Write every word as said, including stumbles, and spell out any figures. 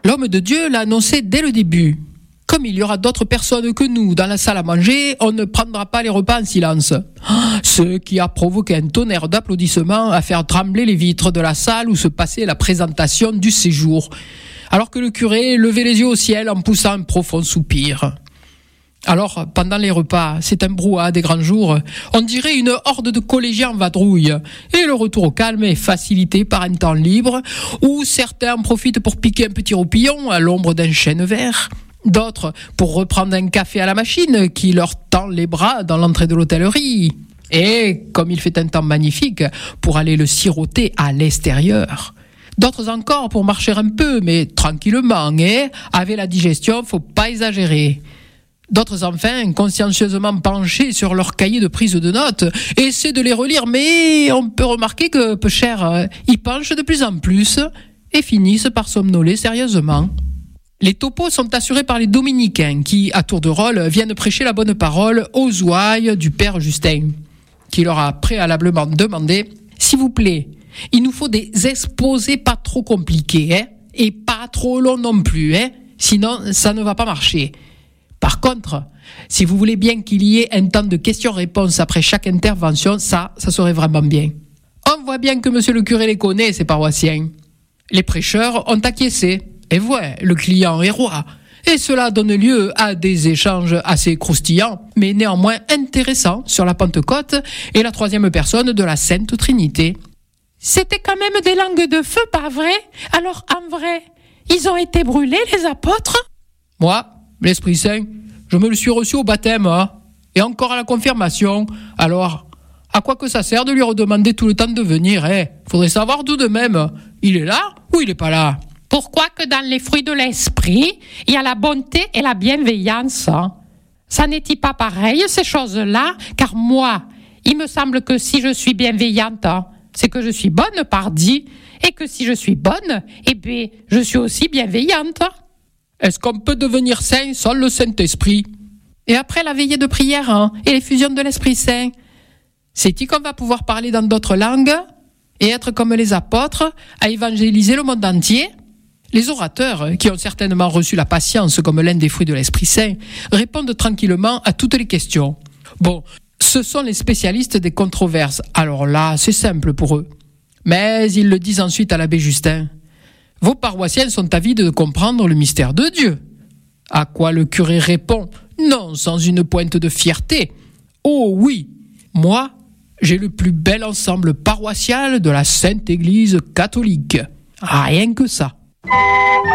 L'homme de Dieu l'a annoncé dès le début. Comme il y aura d'autres personnes que nous dans la salle à manger, on ne prendra pas les repas en silence. Ce qui a provoqué un tonnerre d'applaudissements à faire trembler les vitres de la salle où se passait la présentation du séjour, alors que le curé levait les yeux au ciel en poussant un profond soupir. Alors, pendant les repas, c'est un brouhaha des grands jours. On dirait une horde de collégiens en vadrouille. Et le retour au calme est facilité par un temps libre où certains en profitent pour piquer un petit roupillon à l'ombre d'un chêne vert. D'autres pour reprendre un café à la machine qui leur tend les bras dans l'entrée de l'hôtellerie. Et, comme il fait un temps magnifique, pour aller le siroter à l'extérieur. D'autres encore pour marcher un peu, mais tranquillement, et avec la digestion, faut pas exagérer. D'autres enfin, consciencieusement penchés sur leur cahier de prise de notes, essaient de les relire, mais on peut remarquer que, peu cher, ils penchent de plus en plus et finissent par somnoler sérieusement. Les topos sont assurés par les dominicains qui, à tour de rôle, viennent prêcher la bonne parole aux ouailles du père Justin, qui leur a préalablement demandé « S'il vous plaît, il nous faut des exposés pas trop compliqués, hein, et pas trop longs non plus, hein, sinon ça ne va pas marcher. Par contre, si vous voulez bien qu'il y ait un temps de questions-réponses après chaque intervention, ça, ça serait vraiment bien. » On voit bien que monsieur le curé les connaît, ces paroissiens. Les prêcheurs ont acquiescé. Et ouais, le client est roi. Et cela donne lieu à des échanges assez croustillants, mais néanmoins intéressants sur la Pentecôte et la troisième personne de la Sainte Trinité. C'était quand même des langues de feu, pas vrai? Alors, en vrai, ils ont été brûlés, les apôtres? Moi, l'Esprit Saint, je me le suis reçu au baptême, hein, et encore à la confirmation. Alors, à quoi que ça sert de lui redemander tout le temps de venir, hein? Faudrait savoir tout de même. Il est là ou il est pas là? Pourquoi que dans les fruits de l'esprit, il y a la bonté et la bienveillance? Ça n'est-il pas pareil, ces choses-là? Car moi, il me semble que si je suis bienveillante, c'est que je suis bonne, pardi, et que si je suis bonne, eh bien, je suis aussi bienveillante. Est-ce qu'on peut devenir saint sans le Saint-Esprit? Et après la veillée de prière, hein, et l'effusion de l'Esprit Saint, c'est-il qu'on va pouvoir parler dans d'autres langues et être comme les apôtres à évangéliser le monde entier? Les orateurs, qui ont certainement reçu la patience comme l'un des fruits de l'Esprit Saint, répondent tranquillement à toutes les questions. Bon, ce sont les spécialistes des controverses. Alors là, c'est simple pour eux. Mais ils le disent ensuite à l'abbé Justin. Vos paroissiens sont avides de comprendre le mystère de Dieu. À quoi le curé répond, non sans une pointe de fierté. Oh oui, moi, j'ai le plus bel ensemble paroissial de la Sainte Église catholique. Rien que ça.